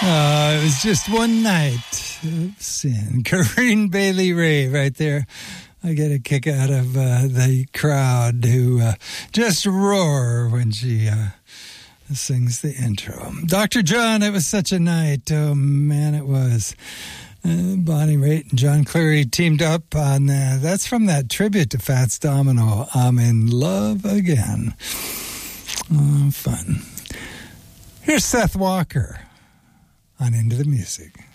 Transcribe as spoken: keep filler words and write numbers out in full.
Uh, it was just one night of sin. Corinne Bailey Rae right there. I get a kick out of uh, the crowd who uh, just roar when she uh, sings the intro. Doctor John, it was such a night. Oh, man, it was. Uh, Bonnie Raitt and John Cleary teamed up on uh, that's from that tribute to Fats Domino. I'm in love again. Oh, fun. Here's Seth Walker on Into the Music.